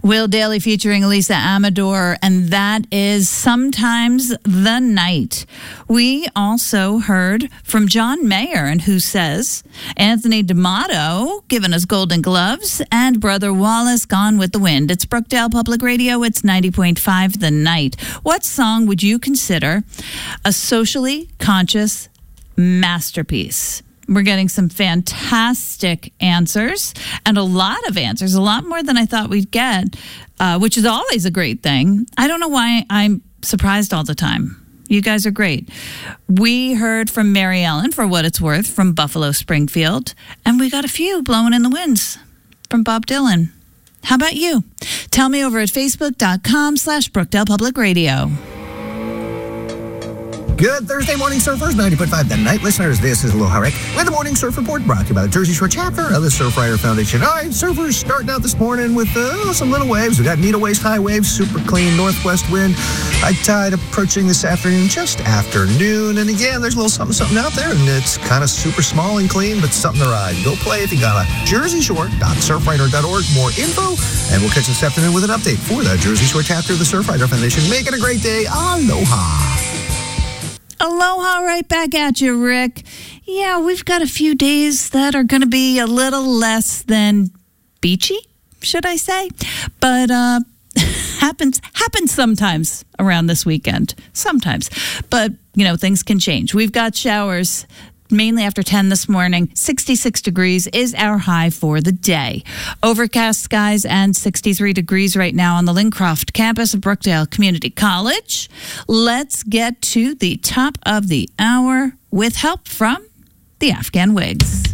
Will Daly featuring Lisa Amador, and that is Sometimes the Night. We also heard from John Mayer, and who says Anthony D'Amato giving us Golden Gloves, and Brother Wallace, Gone with the Wind. It's Brookdale Public Radio. It's 90.5 The Night. What song would you consider a socially conscious masterpiece? We're getting some fantastic answers and a lot of answers, a lot more than I thought we'd get, which is always a great thing. I don't know why I'm surprised all the time. You guys are great. We heard from Mary Ellen, For What It's Worth, from Buffalo Springfield, and we got a few, Blowing in the Winds, from Bob Dylan. How about you? Tell me over at facebook.com/Brookdale Public Radio. Good Thursday morning, surfers. 90.5 The Night listeners. This is Aloha Rick with the Morning Surf Report brought to you by the Jersey Shore chapter of the Surfrider Foundation. All right, surfers starting out this morning with some little waves. We got needle waist high waves, super clean northwest wind. High tide approaching this afternoon, just after noon. And again, there's a little something out there, and it's kind of super small and clean, but something to ride. Go play if you got a jerseyshore.surfrider.org. More info, and we'll catch you this afternoon with an update for the Jersey Shore chapter of the Surfrider Foundation. Make it a great day. Aloha. Aloha, right back at you, Rick. Yeah, we've got a few days that are going to be a little less than beachy, should I say? But happens sometimes around this weekend. Sometimes. But, things can change. We've got showers mainly after 10 this morning. 66 degrees is our high for the day. Overcast skies and 63 degrees right now on the Lincroft campus of Brookdale Community College. Let's get to the top of the hour with help from the Afghan Wigs.